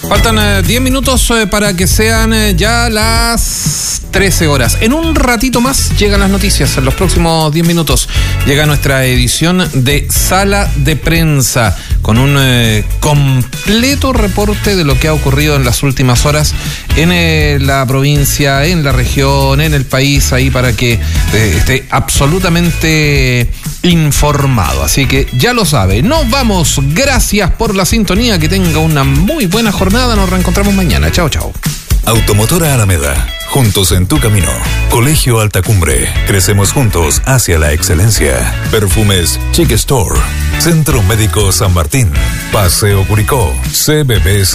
Faltan 10 minutos para que sean ya las 13 horas. En un ratito más llegan las noticias. En los próximos 10 minutos llega nuestra edición de Sala de Prensa con un completo reporte de lo que ha ocurrido en las últimas horas en la provincia, en la región, en el país, ahí para que esté absolutamente informado. Así que ya lo sabe. Nos vamos. Gracias por la sintonía. Que tenga una muy buena jornada. Nos reencontramos mañana. Chao, chao. Automotora Alameda. Juntos en tu camino. Colegio Alta Cumbre. Crecemos juntos hacia la excelencia. Perfumes Chic Store. Centro Médico San Martín. Paseo Curicó. CBB.